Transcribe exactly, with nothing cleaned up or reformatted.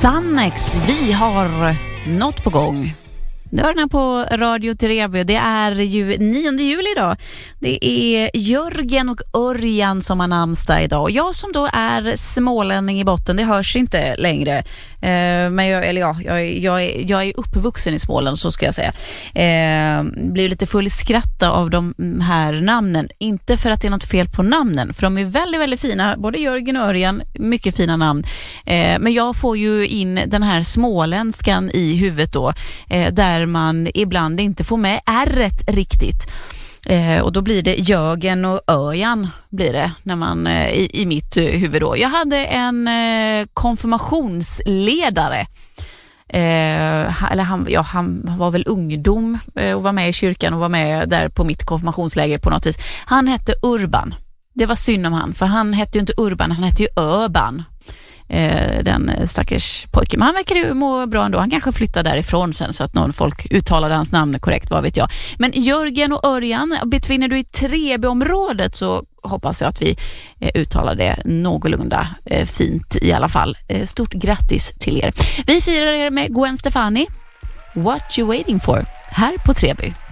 Sannex, vi har något på gång. Du hör den här på Radio Treby. Det är ju nionde juli idag. Det är Jörgen och Örjan som har namnsdag idag. Och jag som då är smålänning i botten, det hörs inte längre. Eh, men jag, eller ja, jag, jag, är, jag är uppvuxen i Småland, så ska jag säga. Eh, blir lite full skratta av de här namnen. Inte för att det är något fel på namnen, för de är väldigt, väldigt fina. Både Jörgen och Örjan, mycket fina namn. Eh, men jag får ju in den här småländskan i huvudet då. Eh, där man ibland inte får med R-et riktigt. Eh, och då blir det Jörgen och Örjan blir det när man, eh, i, i mitt eh, huvud då. Jag hade en eh, konfirmationsledare. Eh, eller han, ja, han var väl ungdom eh, och var med i kyrkan och var med där på mitt konfirmationsläger på något vis. Han hette Urban. Det var synd om han, för han hette ju inte Urban, han hette ju Urban. Den stackars pojken. Men han verkar ju må bra ändå. Han kanske flyttar därifrån sen så att någon folk uttalade hans namn korrekt, vad vet jag. Men Jörgen och Örjan, befinner du i Treby-området så hoppas jag att vi uttalar det någorlunda fint i alla fall. Stort grattis till er. Vi firar er med Gwen Stefani. What you waiting for? Här på Treby.